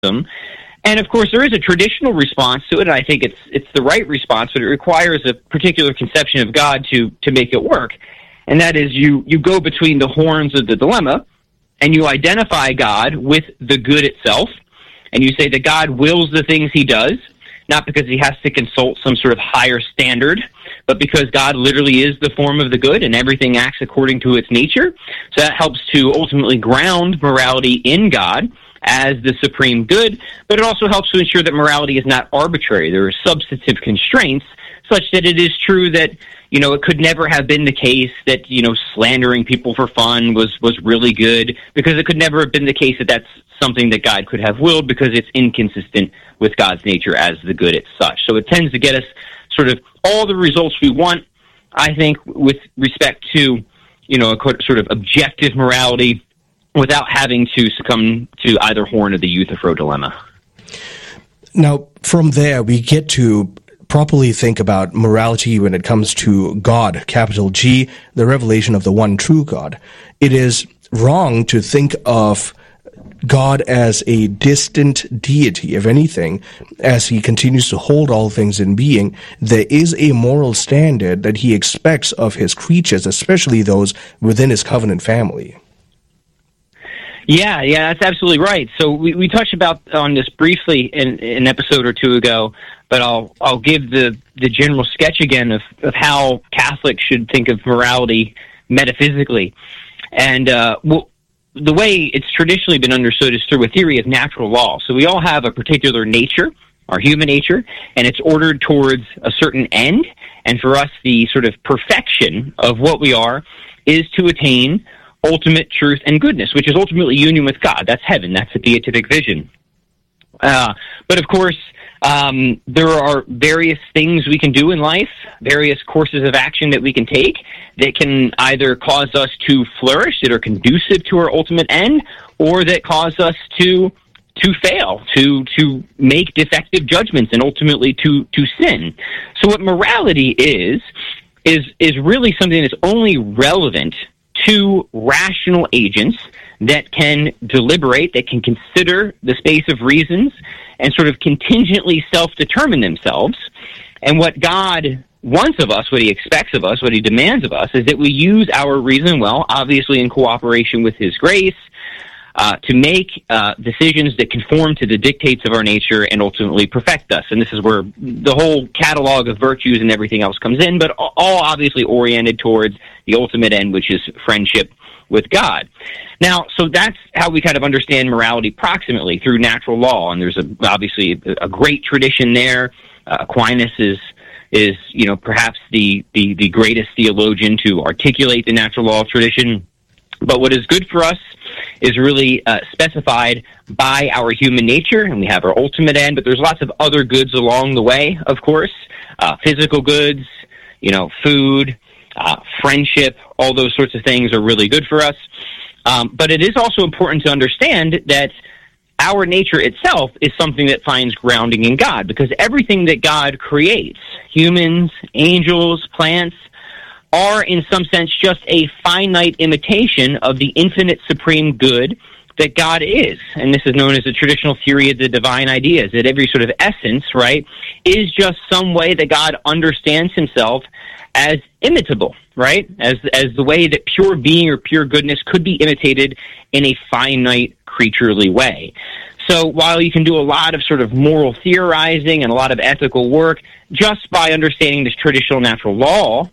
And of course, there is a traditional response to it, and I think it's the right response, but it requires a particular conception of God to make it work. And that is, you go between the horns of the dilemma, and you identify God with the good itself, and you say that God wills the things he does, not because he has to consult some sort of higher standard, but because God literally is the form of the good, and everything acts according to its nature. So that helps to ultimately ground morality in God as the supreme good, but it also helps to ensure that morality is not arbitrary. There are substantive constraints such that it is true that, it could never have been the case that, slandering people for fun was really good, because it could never have been the case that that's something that God could have willed, because it's inconsistent with God's nature as the good as such. So it tends to get us sort of all the results we want, I think, with respect to, a sort of objective morality, without having to succumb to either horn of the Euthyphro dilemma. Now, from there, we get to properly think about morality when it comes to God, capital G, the revelation of the one true God. It is wrong to think of God as a distant deity. If anything, as he continues to hold all things in being, there is a moral standard that he expects of his creatures, especially those within his covenant family. Yeah, that's absolutely right. So we touched on this briefly in an episode or two ago, but I'll give the general sketch again of how Catholics should think of morality metaphysically. And the way it's traditionally been understood is through a theory of natural law. So we all have a particular nature, our human nature, and it's ordered towards a certain end. And for us, the sort of perfection of what we are is to attain ultimate truth and goodness, which is ultimately union with God. That's heaven. That's the beatific vision. But of course, there are various things we can do in life, various courses of action that we can take that can either cause us to flourish, that are conducive to our ultimate end, or that cause us to fail, to make defective judgments, and ultimately to sin. So what morality is really something that's only relevant to rational agents that can deliberate, that can consider the space of reasons, and sort of contingently self-determine themselves. And what God wants of us, what he expects of us, what he demands of us, is that we use our reason well, obviously in cooperation with his grace, to make decisions that conform to the dictates of our nature and ultimately perfect us. And this is where the whole catalog of virtues and everything else comes in, but all obviously oriented towards the ultimate end, which is friendship with God. Now, so that's how we kind of understand morality proximately, through natural law. And there's obviously a great tradition there. Aquinas is perhaps the greatest theologian to articulate the natural law tradition. But what is good for us is really specified by our human nature, and we have our ultimate end, but there's lots of other goods along the way, of course. Physical goods, food, friendship, all those sorts of things are really good for us. But it is also important to understand that our nature itself is something that finds grounding in God, because everything that God creates, humans, angels, plants, are in some sense just a finite imitation of the infinite supreme good that God is. And this is known as the traditional theory of the divine ideas, that every sort of essence, right, is just some way that God understands himself as imitable, right? As the way that pure being or pure goodness could be imitated in a finite creaturely way. So while you can do a lot of sort of moral theorizing and a lot of ethical work just by understanding this traditional natural law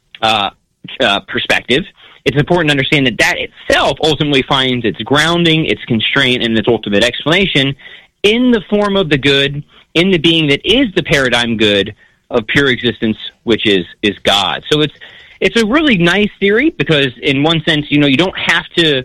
perspective, it's important to understand that itself ultimately finds its grounding, its constraint, and its ultimate explanation in the form of the good, in the being that is the paradigm good of pure existence, which is God. So it's a really nice theory, because in one sense, you don't have to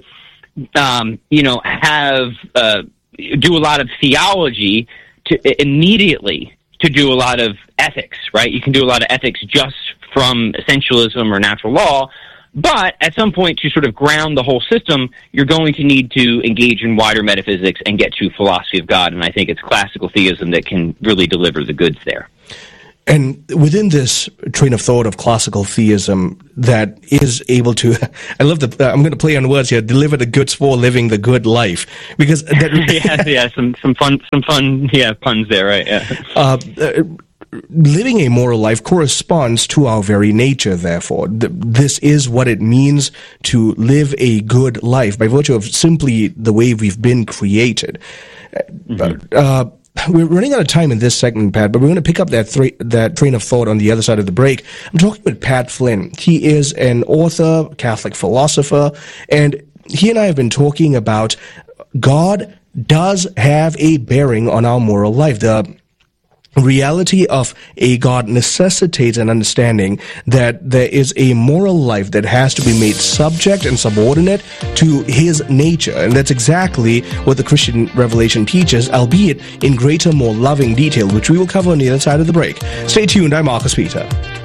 do a lot of theology to immediately to do a lot of ethics, right? You can do a lot of ethics just from essentialism or natural law, but at some point, to sort of ground the whole system, you're going to need to engage in wider metaphysics and get to philosophy of God, and I think it's classical theism that can really deliver the goods there. And within this train of thought of classical theism that is able to, I love I'm going to play on words here, deliver the goods for living the good life, because that, some fun, puns there, right? Yeah. Living a moral life corresponds to our very nature, therefore. This is what it means to live a good life by virtue of simply the way we've been created. Mm-hmm. We're running out of time in this segment, Pat, but we're going to pick up that train of thought on the other side of the break. I'm talking with Pat Flynn. He is an author, Catholic philosopher, and he and I have been talking about God does have a bearing on our moral life. The reality of a God necessitates an understanding that there is a moral life that has to be made subject and subordinate to his nature. And that's exactly what the Christian revelation teaches, albeit in greater, more loving detail, which we will cover on the other side of the break. Stay tuned. I'm Marcus Peter.